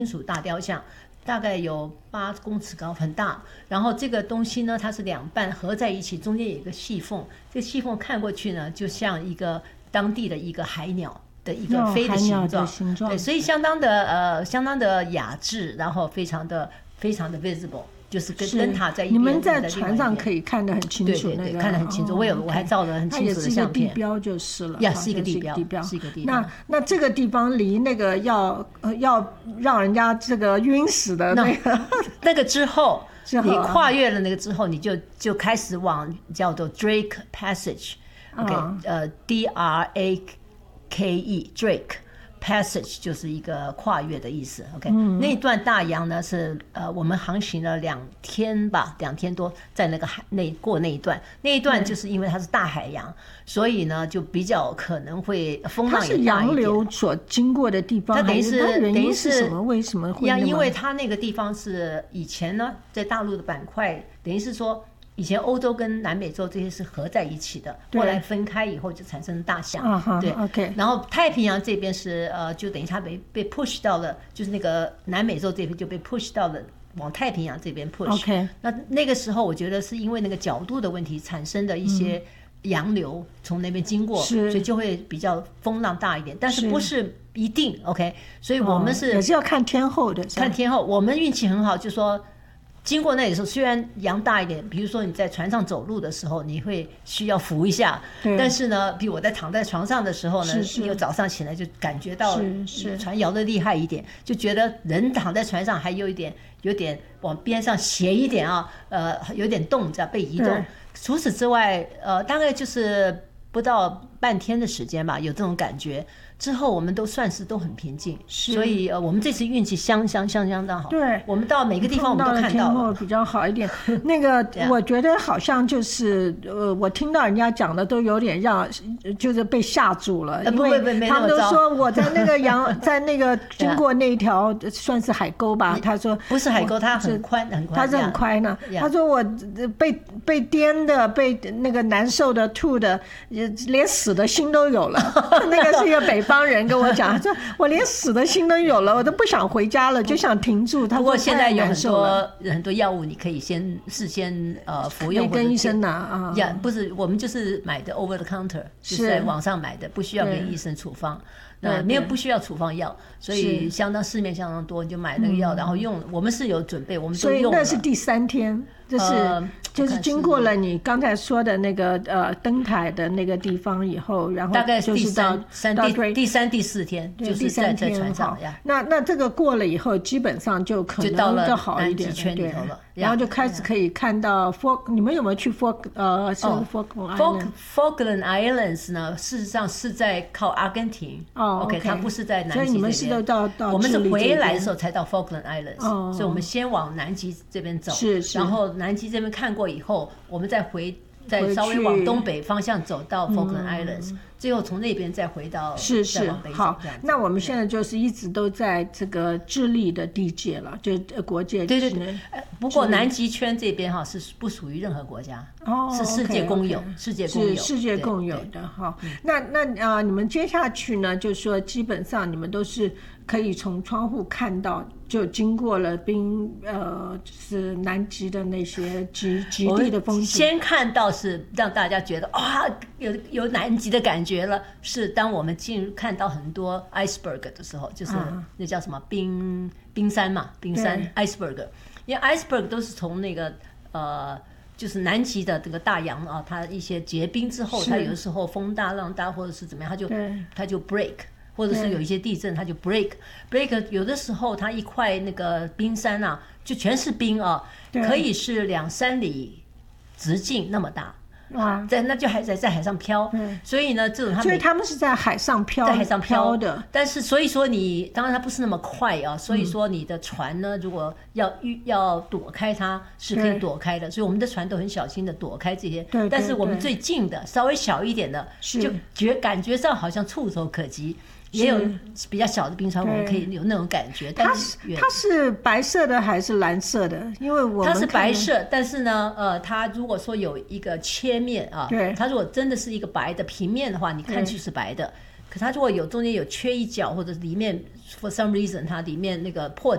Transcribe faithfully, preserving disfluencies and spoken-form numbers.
金属大雕像，大概有八公尺高，很大。然后这个东西呢，它是两半合在一起，中间有一个细缝，这个细缝看过去呢，就像一个当地的一个海鸟的一个飞的形状， 形状对，所以相当的呃，相当的雅致，然后非常的非常的 visible。就是跟灯塔在一边， 你们在船上可以看得很清楚， 对对对，看得很清楚。我有，我还照了很清楚的相片。 它也是一个地标就是了， 呀，是一个地标， 地标是一个地标。 那那这个地方离那个要呃要让人家这个晕死的那个那个之后，你跨越了那个之后，你就就开始往叫做 Drake Passage，OK， 呃 ，D R A K E Drake。Passage 就是一个跨越的意思 ，OK，、嗯、那段大洋呢是呃我们航行了两天吧，两天多在那个海那过那一段，那一段就是因为它是大海洋，嗯、所以呢就比较可能会风浪也大一点。 它是洋流所经过的地方， 它等于是等于是什么？为什么会？ 因为它那个地方是以前呢在大陆的板块，等于是说。以前欧洲跟南美洲这些是合在一起的，后来分开以后就产生大象，对 ，OK。 然后太平洋这边是呃，就等于它被被 push 到了，就是那个南美洲这边就被 push 到了往太平洋这边 push。那那个时候我觉得是因为那个角度的问题产生的一些洋流从那边经过，所以就会比较风浪大一点，但是不是一定 OK。所以我们是、 哦、也是要看天候的， 看天候。我们运气很好，就说。经过那里的时候，虽然洋大一点，比如说你在船上走路的时候，你会需要扶一下，但是呢，比我在躺在床上的时候呢，因为早上起来就感觉到船摇得厉害一点，就觉得人躺在船上还有一点有点往边上斜一点啊，呃，有点动这样被移动。除此之外，呃，大概就是不到半天的时间吧，有这种感觉。之后我们都算是都很平静，所以呃，我们这次运气相相相相当好。 对， 我们到每个地方我们都看到了， 天候比较好一点。那个我觉得好像就是呃，我听到人家讲的都有点让，就是被吓住了，因为他们都说我在那个洋，在那个经过那条算是海沟吧，他说不是海沟，它很宽很宽， 它是很宽的。他说我被被颠的，被那个难受的、吐的，连死的心都有了。那个是一个北方。帮人跟我讲，说我连死的心都有了，我都不想回家了，就想停住。他不过现在有很多很多药物，你可以先事先呃服用， 跟医生拿啊。 呀，不是，我们就是买的 over the counter， 就是在网上买的，不需要给医生处方。那没有不需要处方药，所以相当市面相当多，你就买那个药，然后用。我们是有准备，我们都用了。 所以那是第三天，就是就是经过了你刚才说的那个呃灯台的那个地方以后，然后大概就是到三第第三第四天，就是在在船上呀。 那那这个过了以后，基本上就可能到了就好一点， 圈里头了。 然后就开始可以看到 Falk， 你们有没有去 Falk 呃是 Falkland Islands？ Falkland Islands 呢，事实上是在靠阿根廷。 哦 ，OK， 它不是在南极这边。 所以你们是都到到我们是回来的时候才到 Falkland Islands，哦，所以我们先往南极这边走， 是是。 然后南极这边看过以后，我们再回。再稍微往东北方向走到 Falkland Islands，、嗯、最后从那边再回到是是再往北走。 好，那我们现在就是一直都在这个智利的地界了，就国界。 对对对。不过南极圈这边哈是不属于任何国家， 哦， 是世界公有， okay, okay, 世界公有， 是世界共有的哈。那那啊、呃，你们接下去呢，就是说基本上你们都是可以从窗户看到。就经过了冰呃，就是南极的那些极极地的风景。 先看到是让大家觉得啊、哦，有有南极的感觉了。是当我们进入看到很多 iceberg 的时候，就是那叫什么冰冰山嘛，冰山 iceberg。因为 iceberg 都是从那个呃，就是南极的这个大洋啊，它一些结冰之后，它有的时候风大浪大或者是怎么样，它就它就 break。或者是有一些地震，它就 break break， 有的时候它一块那个冰山啊，就全是冰啊，可以是两三里直径那么大。哇，在那就还在在海上飘，所以呢，这种它所以他们是在海上飘， 在海上飘的。 但是所以说你当然它不是那么快啊，所以说你的船呢，如果要要躲开它是可以躲开的，所以我们的船都很小心的躲开这些。 对， 但是我们最近的稍微小一点的，就觉感觉上好像触手可及。也有比较小的冰川，我们可以有那种感觉。 它是它是白色的还是蓝色的？因为我们它是白色，但是呢，呃，它如果说有一个切面啊， 对， 它如果真的是一个白的平面的话，你看去是白的。可它如果有中间有缺一角，或者里面 for some reason 它里面那个破